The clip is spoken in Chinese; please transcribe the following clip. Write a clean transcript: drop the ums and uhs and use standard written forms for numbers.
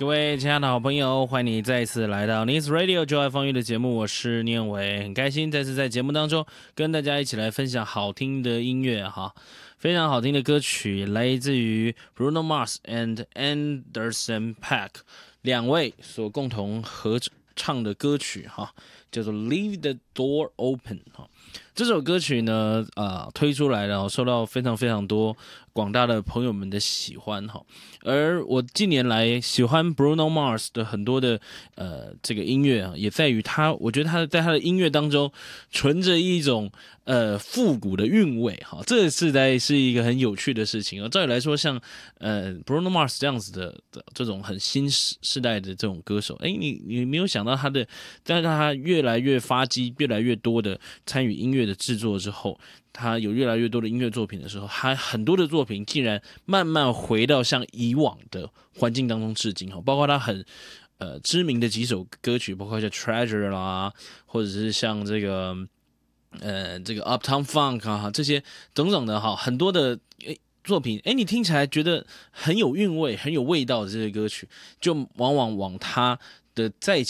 各位亲爱的好朋友，欢迎你再一次来到 News Radio 就爱风雨的节目，我是念伟，很开心再次在节目当中跟大家一起来分享好听的音乐哈，非常好听的歌曲来自于 Bruno Mars and Anderson .Paak 两位所共同合唱的歌曲哈，叫做 Leave the Door Open 哈。这首歌曲呢，推出来了，受到非常非常多广大的朋友们的喜欢哈。而我近年来喜欢 Bruno Mars 的很多的这个音乐啊，也在于我觉得他在他的音乐当中存着一种复古的韵味哈，这是一个很有趣的事情啊。照理来说，像Bruno Mars 这样子的这种很新世代的这种歌手，你没有想到但是他越来越发迹，越来越多的参与音乐的制作之后，他有越来越多的音乐作品的时候，他很多的作品竟然慢慢回到像以往的环境当中致敬，包括他很知名的几首歌曲，包括像 Treasure 啦，或者是像这个Uptown Funk 啊，这些种种的哈，很多的作品，你听起来觉得很有韵味、很有味道的这些歌曲，就往往往他的再